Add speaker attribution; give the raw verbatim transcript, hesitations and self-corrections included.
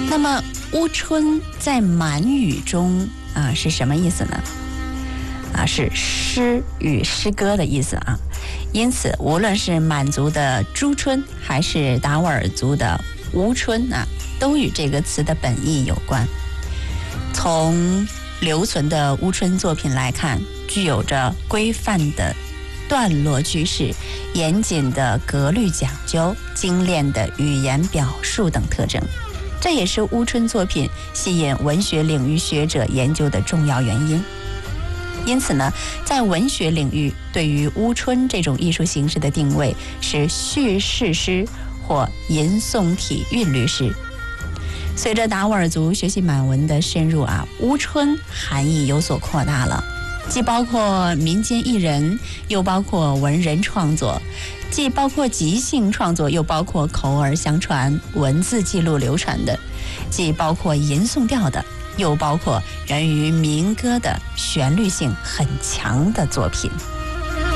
Speaker 1: 那么乌春在满语中啊是什么意思呢？啊，是诗与诗歌的意思啊。因此，无论是满族的朱春，还是达斡尔族的乌春啊，都与这个词的本意有关。从留存的乌春作品来看，具有着规范的段落句式、严谨的格律讲究、精炼的语言表述等特征。这也是乌春作品吸引文学领域学者研究的重要原因。因此呢，在文学领域，对于乌春这种艺术形式的定位是叙事诗或吟诵体韵律诗。随着达斡尔族学习满文的深入啊，乌春含义有所扩大了，既包括民间艺人，又包括文人创作，既包括即兴创作，又包括口耳相传、文字记录流传的，既包括吟诵调的，又包括源于民歌的旋律性很强的作品。